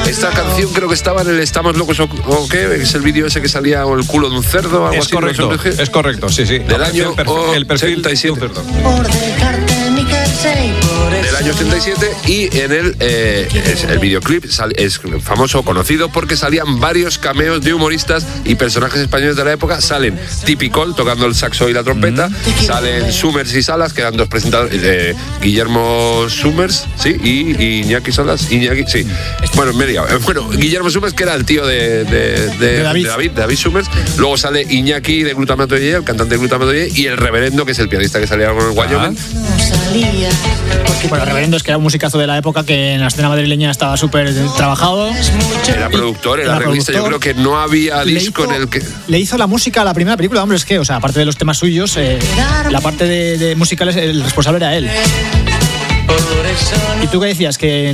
Esta canción creo que estaba en el Estamos Locos o qué, es el vídeo ese que salía o el culo de un cerdo o algo así. Es correcto, sí. Del año el perfil 87. De un cerdo. Del año 87 y en el videoclip es famoso, conocido porque salían varios cameos de humoristas y personajes españoles de la época. Salen Tipicol tocando el saxo y la trompeta, salen Summers y Salas, que eran dos presentadores, Guillermo Summers, sí, y Iñaki Salas, sí. Bueno, Guillermo Summers, que era el tío de David Summers. Luego sale Iñaki de Glutamato Y, el cantante de Glutamato Y, y el Reverendo, que es el pianista que salía con el Wyoming. Bueno, el Reverendo es que era un musicazo de la época que en la escena madrileña estaba súper trabajado. Era productor, era arreglista. Yo creo que no había disco en el que... Le hizo la música a la primera película, hombre, es que, o sea, aparte de los temas suyos, la parte de musicales, el responsable era él. ¿Y tú qué decías? Que